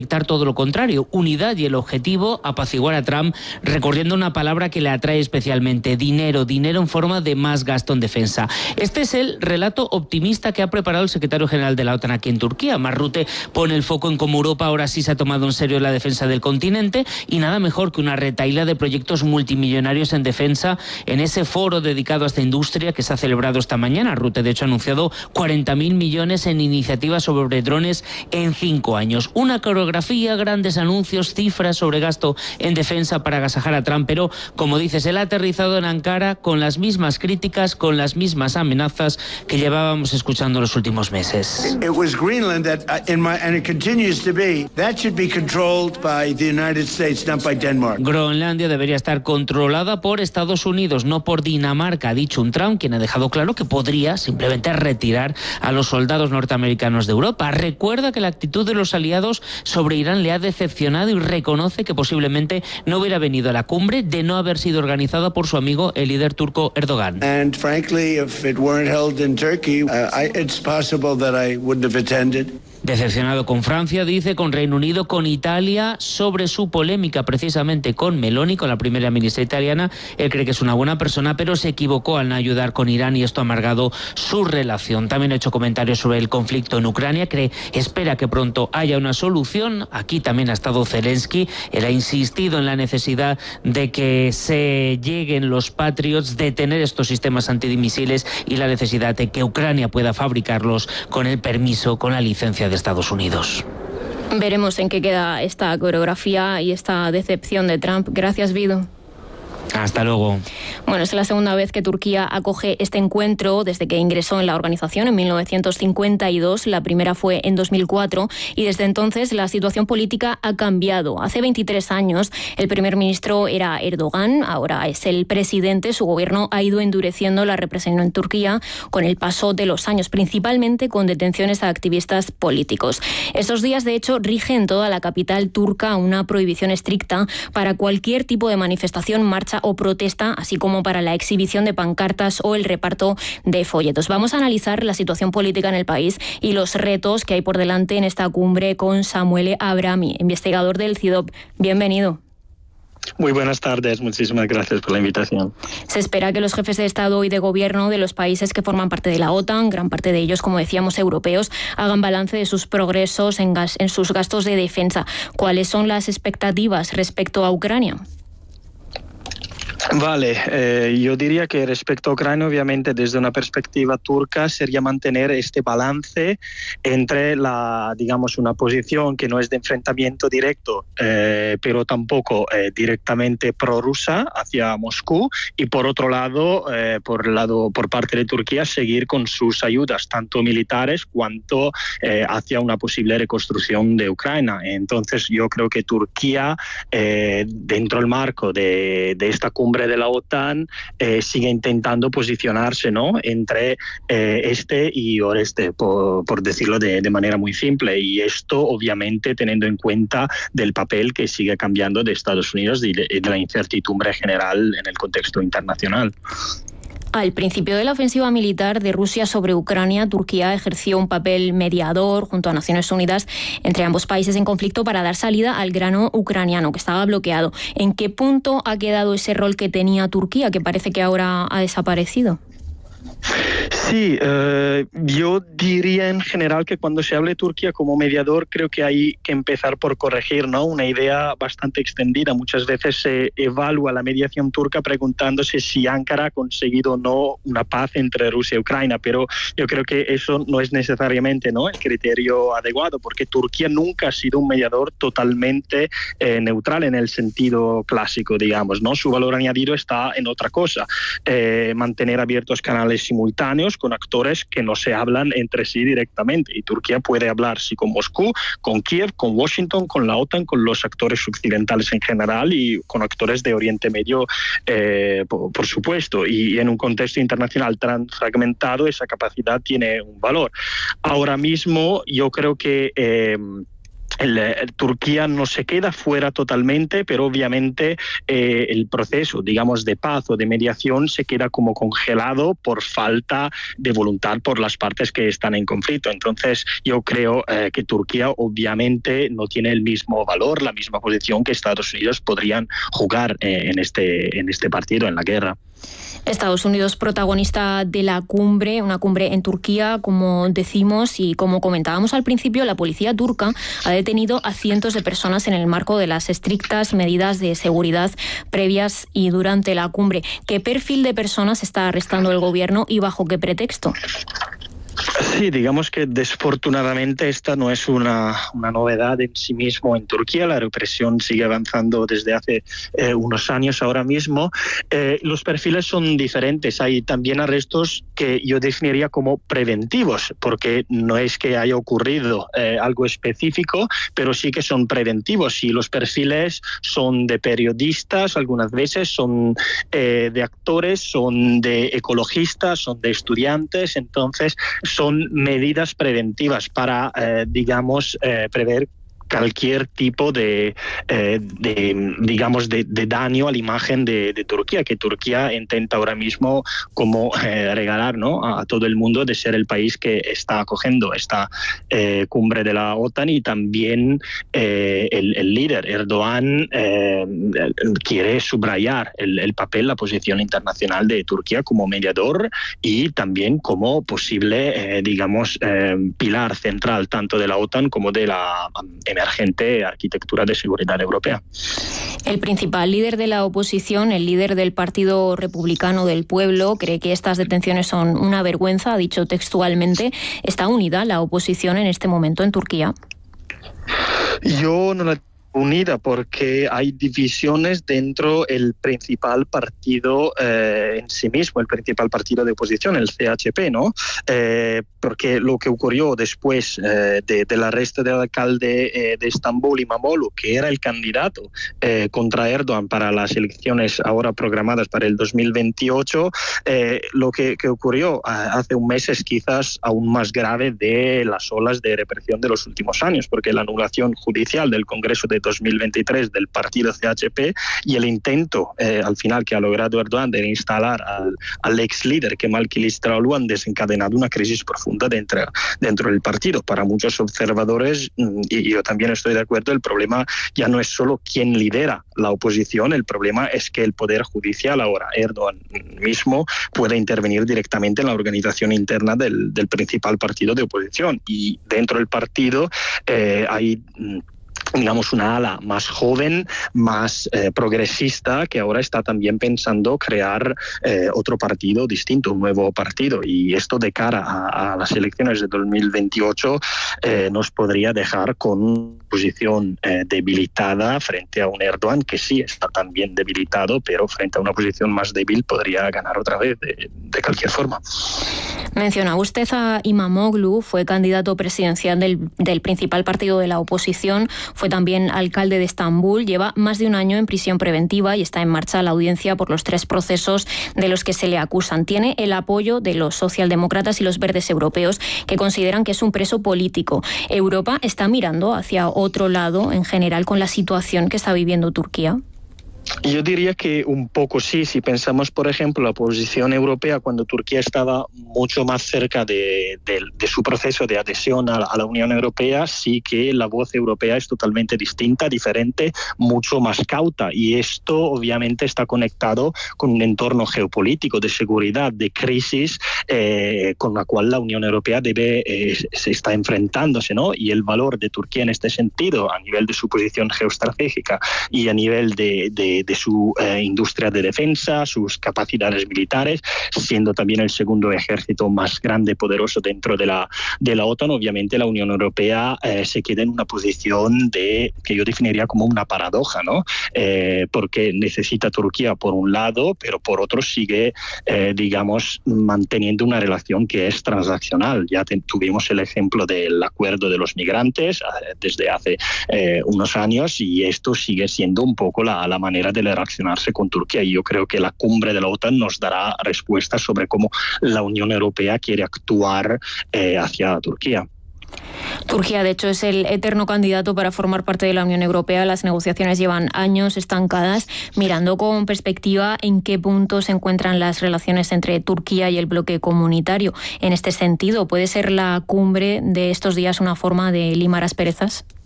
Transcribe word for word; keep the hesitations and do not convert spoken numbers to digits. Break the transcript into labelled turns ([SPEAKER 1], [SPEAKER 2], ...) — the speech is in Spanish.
[SPEAKER 1] todo lo contrario, unidad y el objetivo apaciguar a Trump, recordando una palabra que le atrae especialmente: dinero, dinero en forma de más gasto en defensa. Este es el relato optimista que ha preparado el secretario general de la OTAN aquí en Turquía. Mark Rutte pone el foco en cómo Europa ahora sí se ha tomado en serio la defensa del continente, y nada mejor que una retahíla de proyectos multimillonarios en defensa en ese foro dedicado a esta industria que se ha celebrado esta mañana. Rutte, de hecho, ha anunciado cuarenta mil millones en iniciativas sobre drones en cinco años. Una coreografía, grandes anuncios, cifras sobre gasto en defensa para agasajar a Trump, pero, como dices, él ha aterrizado en Ankara con las mismas críticas, con las mismas amenazas que llevábamos escuchando en los últimos meses.
[SPEAKER 2] It was Greenland that, uh, in my, and it continues to be, that should be controlled by the United States, not by Denmark.
[SPEAKER 1] Groenlandia debería estar controlada por Estados Unidos, no por Dinamarca, ha dicho un Trump quien ha dejado claro que podría simplemente retirar a los soldados norteamericanos de Europa. Recuerda que la actitud de los aliados sobre Irán le ha decepcionado y reconoce que posiblemente no hubiera venido a la cumbre de no haber sido organizada por su amigo el líder turco Erdogan.
[SPEAKER 2] And frankly, if it weren't held in Turkey, uh, I, it's possible that I wouldn't have attended.
[SPEAKER 1] Decepcionado con Francia, dice, con Reino Unido, con Italia, sobre su polémica precisamente con Meloni, con la primera ministra italiana. Él cree que es una buena persona, pero se equivocó al no ayudar con Irán y esto ha amargado su relación. También ha hecho comentarios sobre el conflicto en Ucrania, cree, espera que pronto haya una solución. Aquí también ha estado Zelensky, él ha insistido en la necesidad de que se lleguen los Patriots, de tener estos sistemas antimisiles y la necesidad de que Ucrania pueda fabricarlos con el permiso, con la licencia de Estados Unidos.
[SPEAKER 3] Veremos en qué queda esta coreografía y esta decepción de Trump. Gracias, Vido.
[SPEAKER 1] Hasta luego.
[SPEAKER 3] Bueno, es la segunda vez que Turquía acoge este encuentro desde que ingresó en la organización en mil novecientos cincuenta y dos. La primera fue en dos mil cuatro y desde entonces la situación política ha cambiado. Hace veintitrés años el primer ministro era Erdogan, ahora es el presidente. Su gobierno ha ido endureciendo la represión en Turquía con el paso de los años, principalmente con detenciones a activistas políticos. Estos días, de hecho, rige en toda la capital turca una prohibición estricta para cualquier tipo de manifestación, marcha o protesta, así como para la exhibición de pancartas o el reparto de folletos. Vamos a analizar la situación política en el país y los retos que hay por delante en esta cumbre con Samuel Abrami, investigador del C I D O P. Bienvenido.
[SPEAKER 4] Muy buenas tardes, muchísimas gracias por la invitación.
[SPEAKER 3] Se espera que los jefes de Estado y de Gobierno de los países que forman parte de la OTAN, gran parte de ellos, como decíamos, europeos, hagan balance de sus progresos en, gas, en sus gastos de defensa. ¿Cuáles son las expectativas respecto a Ucrania?
[SPEAKER 4] Vale, eh, yo diría que respecto a Ucrania, obviamente desde una perspectiva turca sería mantener este balance entre la, digamos, una posición que no es de enfrentamiento directo, eh, pero tampoco eh, directamente prorrusa hacia Moscú, y por otro lado, eh, por el lado, por parte de Turquía, seguir con sus ayudas, tanto militares cuanto eh, hacia una posible reconstrucción de Ucrania. Entonces, yo creo que Turquía, eh, dentro del marco de, de esta cumbre de la OTAN, eh, sigue intentando posicionarse, ¿no?, entre eh, este y oeste, por, por decirlo de, de manera muy simple, y esto obviamente teniendo en cuenta del papel que sigue cambiando de Estados Unidos y de, de la incertidumbre general en el contexto internacional.
[SPEAKER 3] Al principio de la ofensiva militar de Rusia sobre Ucrania, Turquía ejerció un papel mediador junto a Naciones Unidas entre ambos países en conflicto para dar salida al grano ucraniano que estaba bloqueado. ¿En qué punto ha quedado ese rol que tenía Turquía, que parece que ahora ha desaparecido?
[SPEAKER 4] Sí, eh, yo diría en general que cuando se habla de Turquía como mediador, creo que hay que empezar por corregir, ¿no?, una idea bastante extendida. Muchas veces se evalúa la mediación turca preguntándose si Ankara ha conseguido o no una paz entre Rusia y Ucrania, pero yo creo que eso no es necesariamente, ¿no?, el criterio adecuado, porque Turquía nunca ha sido un mediador totalmente eh, neutral en el sentido clásico, digamos, ¿no? Su valor añadido está en otra cosa, eh, mantener abiertos canales simultáneos con actores que no se hablan entre sí directamente, y Turquía puede hablar sí con Moscú, con Kiev, con Washington, con la OTAN, con los actores occidentales en general y con actores de Oriente Medio, eh, por, por supuesto, y en un contexto internacional tan fragmentado esa capacidad tiene un valor. Ahora mismo yo creo que eh, El, el, Turquía no se queda fuera totalmente, pero obviamente eh, el proceso, digamos, de paz o de mediación se queda como congelado por falta de voluntad por las partes que están en conflicto. Entonces, yo creo eh, que Turquía obviamente no tiene el mismo valor, la misma posición que Estados Unidos podrían jugar eh, en, este, en este partido, en la guerra.
[SPEAKER 3] Estados Unidos protagonista de la cumbre, una cumbre en Turquía, como decimos, y como comentábamos al principio, la policía turca ha detenido a cientos de personas en el marco de las estrictas medidas de seguridad previas y durante la cumbre. ¿Qué perfil de personas está arrestando el gobierno y bajo qué pretexto?
[SPEAKER 4] Sí, digamos que desfortunadamente esta no es una, una novedad en sí mismo en Turquía. La represión sigue avanzando desde hace eh, unos años ahora mismo. Eh, los perfiles son diferentes. Hay también arrestos que yo definiría como preventivos, porque no es que haya ocurrido eh, algo específico, pero sí que son preventivos. Y los perfiles son de periodistas, algunas veces son eh, de actores, son de ecologistas, son de estudiantes. Entonces, son medidas preventivas para, eh, digamos, eh, prever cualquier tipo de, eh, de digamos, de, de daño a la imagen de, de Turquía, que Turquía intenta ahora mismo como eh, regalar, ¿no?, a, a todo el mundo de ser el país que está acogiendo esta eh, cumbre de la OTAN, y también eh, el, el líder Erdogan eh, quiere subrayar el, el papel, la posición internacional de Turquía como mediador y también como posible, eh, digamos, eh, pilar central tanto de la OTAN como de la emergencia arquitectura de seguridad europea.
[SPEAKER 3] El principal líder de la oposición, el líder del Partido Republicano del Pueblo, cree que estas detenciones son una vergüenza, ha dicho textualmente. ¿Está unida la oposición en este momento en Turquía?
[SPEAKER 4] Yo no la unida porque hay divisiones dentro del principal partido eh, en sí mismo, el principal partido de oposición, el C H P, ¿no? Eh, porque lo que ocurrió después eh, de, del arresto del alcalde eh, de Estambul, Imamoglu, que era el candidato eh, contra Erdogan para las elecciones ahora programadas para el dos mil veintiocho, eh, lo que, que ocurrió eh, hace un mes es quizás aún más grave de las olas de represión de los últimos años, porque la anulación judicial del Congreso de dos mil veintitrés del partido C H P y el intento eh, al final que ha logrado Erdogan de instalar al, al ex líder Kemal Kılıçdaroğlu han desencadenado una crisis profunda dentro, dentro del partido. Para muchos observadores, y yo también estoy de acuerdo, el problema ya no es solo quién lidera la oposición, el problema es que el Poder Judicial ahora, Erdogan mismo, puede intervenir directamente en la organización interna del, del principal partido de oposición. Y dentro del partido eh, hay digamos una ala más joven, más eh, progresista, que ahora está también pensando crear eh, otro partido distinto, un nuevo partido, y esto de cara a, a las elecciones de dos mil veintiocho eh, nos podría dejar con una posición eh, debilitada frente a un Erdogan que sí está también debilitado, pero frente a una posición más débil podría ganar otra vez de, de cualquier forma.
[SPEAKER 3] Menciona usted a Imamoglu, fue candidato presidencial del, del principal partido de la oposición, fue también alcalde de Estambul, lleva más de un año en prisión preventiva y está en marcha la audiencia por los tres procesos de los que se le acusan. Tiene el apoyo de los socialdemócratas y los verdes europeos, que consideran que es un preso político. Europa está mirando hacia otro lado en general con la situación que está viviendo Turquía.
[SPEAKER 4] Yo diría que un poco sí, si pensamos, por ejemplo, la posición europea cuando Turquía estaba mucho más cerca de, de, de su proceso de adhesión a la, a la Unión Europea, sí que la voz europea es totalmente distinta, diferente, mucho más cauta, y esto obviamente está conectado con un entorno geopolítico de seguridad, de crisis, eh, con la cual la Unión Europea debe eh, se está enfrentándose, ¿no? Y el valor de Turquía en este sentido, a nivel de su posición geoestratégica y a nivel de, de De, de su eh, industria de defensa, sus capacidades militares, siendo también el segundo ejército más grande y poderoso dentro de la, de la OTAN, obviamente la Unión Europea eh, se queda en una posición de que yo definiría como una paradoja, ¿no? Eh, porque necesita Turquía por un lado, pero por otro sigue, eh, digamos, manteniendo una relación que es transaccional. Ya te, tuvimos el ejemplo del acuerdo de los migrantes eh, desde hace eh, unos años, y esto sigue siendo un poco la, la manera de relacionarse con Turquía, y yo creo que la cumbre de la OTAN nos dará respuestas sobre cómo la Unión Europea quiere actuar eh, hacia Turquía.
[SPEAKER 3] Turquía, de hecho, es el eterno candidato para formar parte de la Unión Europea. Las negociaciones llevan años estancadas. Mirando con perspectiva, ¿en qué punto se encuentran las relaciones entre Turquía y el bloque comunitario? En este sentido, ¿puede ser la cumbre de estos días una forma de limar asperezas?